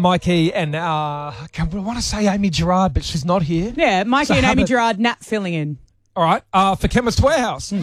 Mikey and I want to say Amy Gerard, but she's not here. Yeah, Mikey So and how Amy about- Gerard, Nat filling in. All right, for Chemist Warehouse.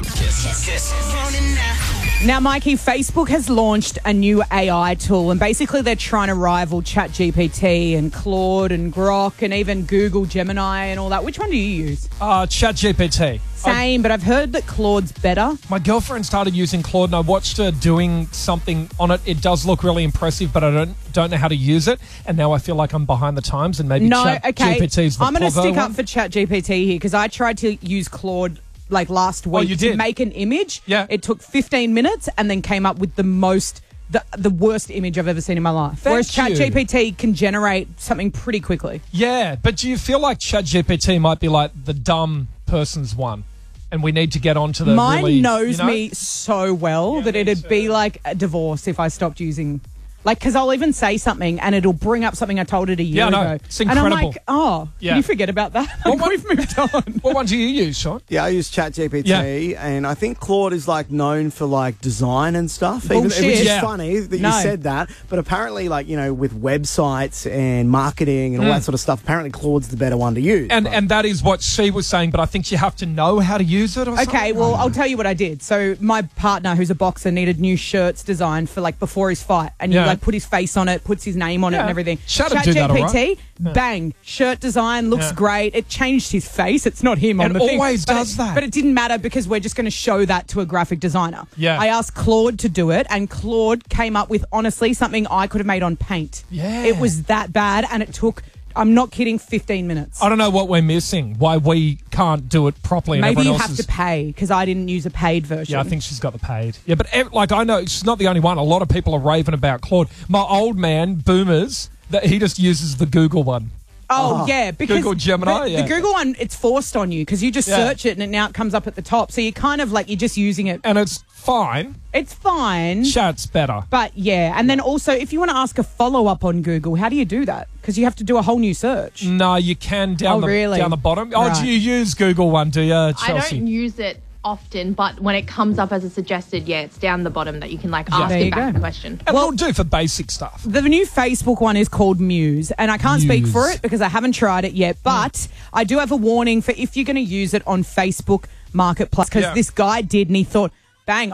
Now, Mikey, Facebook has launched a new AI tool, and basically they're trying to rival ChatGPT and Claude and Grok and even Google Gemini and all that. Which one do you use? ChatGPT. Same, but I've heard that Claude's better. My girlfriend started using Claude, and I watched her doing something on it. It does look really impressive, but I don't know how to use it. And now I feel like I'm behind the times, and maybe ChatGPT's the I'm going to clever stick up one. for ChatGPT here because I tried to use Claude like last week you to did? make an image. Yeah. It took 15 minutes and then came up with the worst image I've ever seen in my life. Whereas Thank you. ChatGPT can generate something pretty quickly. Yeah, but do you feel like ChatGPT might be like the dumb person's one? And we need to get on to the Mine really, knows you know? me so well that me it'd too. be like a divorce if I stopped using. Like, because I'll even say something and it'll bring up something I told it a year Yeah, I know. ago. It's And I'm incredible. like, oh, Yeah. can you forget about that? Like, what- we've moved on. What one do you use, Sean? Yeah, I use ChatGPT, and I think Claude is like known for like design and stuff. Bullshit. Which is Yeah. funny that No. you said that, but apparently, like with websites and marketing and all that sort of stuff, apparently Claude's the better one to use. And that is what she was saying, but I think you have to know how to use it or something. Okay, well, I'll tell you what I did. So my partner, who's a boxer, needed new shirts designed for like before his fight, and Yeah. you like put his face on it, puts his name on it, Yeah. and everything. Shut up, do that, all right? Bang, shirt design looks Yeah. great. It changed his face. It's not him on It the thing. always But does that. But it didn't matter because we're just going to show that to a graphic designer. Yeah. I asked Claude to do it, and Claude came up with honestly something I could have made on Paint. Yeah. It was that bad, and it took. I'm not kidding, 15 minutes. I don't know what we're missing, why we can't do it properly. And Maybe you everyone have else to is, pay because I didn't use a paid version. Yeah, I think she's got the paid. Yeah, but I know she's not the only one. A lot of people are raving about Claude. My old man, Boomers, that he just uses the Google one. Oh, yeah, because Google Gemini, the yeah. Google one, it's forced on you because you just Yeah. search it and now it comes up at the top. So you kind of like, you're just using it. And it's fine. It's fine. Chat's better. But yeah, and then also if you want to ask a follow-up on Google, how do you do that? Because you have to do a whole new search. No, you can down really? down the bottom. Oh, Right. do you use Google one, do you, Chelsea? I don't use it often, but when it comes up as a suggested, it's down the bottom that you can ask There you it back go. a question. And it'll do for basic stuff. The new Facebook one is called Muse, and I can't speak for Muse. it because I haven't tried it yet, but I do have a warning for if you're going to use it on Facebook Marketplace because Yeah. this guy did and he thought, bang,